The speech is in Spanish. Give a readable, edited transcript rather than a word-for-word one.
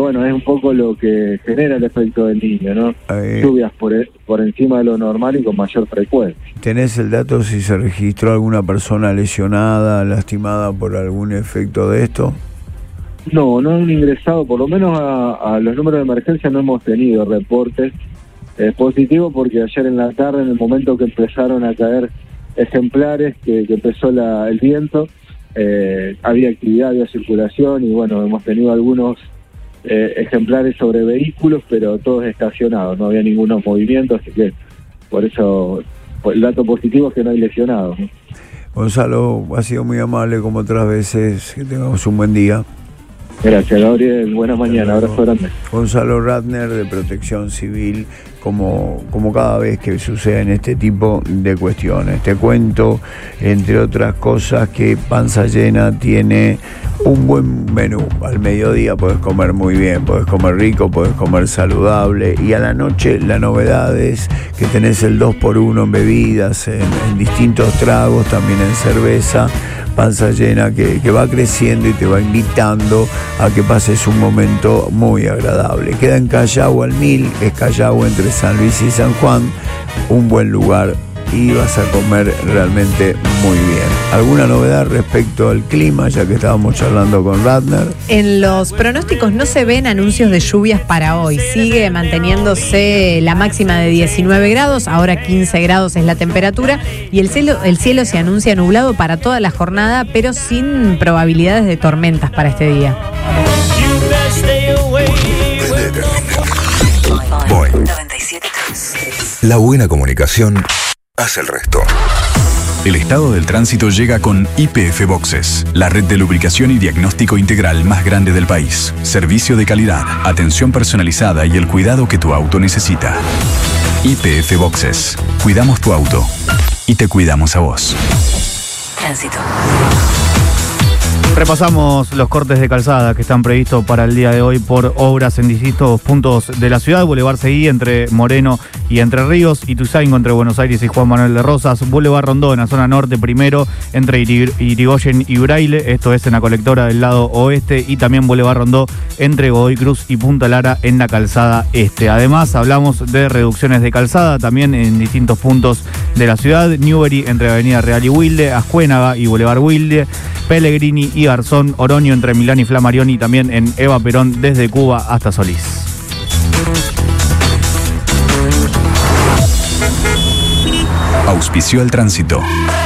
bueno, es un poco lo que genera el efecto del niño, ¿no? Lluvias por encima de lo normal y con mayor frecuencia. ¿Tenés el dato si se registró alguna persona lesionada, lastimada por algún efecto de esto? No han ingresado, por lo menos a los números de emergencia no hemos tenido reportes positivos, porque ayer en la tarde, en el momento que empezaron a caer ejemplares, que empezó el viento, había actividad, había circulación, y bueno, hemos tenido algunos ejemplares sobre vehículos, pero todos estacionados, no había ningún movimiento, así que por eso el dato positivo es que no hay lesionados, ¿no? Gonzalo, ha sido muy amable como otras veces, que tengamos un buen día. Gracias, Gabriel, buenas mañanas, abrazo grande. Gonzalo Ratner, de Protección Civil, como cada vez que sucede en este tipo de cuestiones. Te cuento, entre otras cosas, que Panza Llena tiene un buen menú. Al mediodía podés comer muy bien, podés comer rico, podés comer saludable, y a la noche la novedad es que tenés el 2x1 en bebidas, en distintos tragos, también en cerveza. Panza Llena que va creciendo y te va invitando a que pases un momento muy agradable. Queda en Callao al 1000, es Callao entre San Luis y San Juan, un buen lugar, y vas a comer realmente muy bien. ¿Alguna novedad respecto al clima, ya que estábamos charlando con Ratner? En los pronósticos no se ven anuncios de lluvias para hoy. Sigue manteniéndose la máxima de 19 grados, ahora 15 grados es la temperatura, y el cielo se anuncia nublado para toda la jornada, pero sin probabilidades de tormentas para este día. La buena comunicación hace el resto. El estado del tránsito llega con YPF Boxes, la red de lubricación y diagnóstico integral más grande del país. Servicio de calidad, atención personalizada y el cuidado que tu auto necesita. YPF Boxes. Cuidamos tu auto y te cuidamos a vos. Tránsito. Repasamos los cortes de calzada que están previstos para el día de hoy por obras en distintos puntos de la ciudad. Boulevard Seguí entre Moreno y Entre Ríos, Ituzaingó entre Buenos Aires y Juan Manuel de Rosas, Boulevard Rondó en la zona norte primero entre Irigoyen y Braille, esto es en la colectora del lado oeste, y también Boulevard Rondó entre Godoy Cruz y Punta Lara en la calzada este. Además hablamos de reducciones de calzada también en distintos puntos de la ciudad: Newbery entre Avenida Real y Wilde, Ascuénaga y Boulevard Wilde, Pellegrini y Garzón, Oroño entre Milán y Flammarión, y también en Eva Perón desde Cuba hasta Solís. Auspició el tránsito.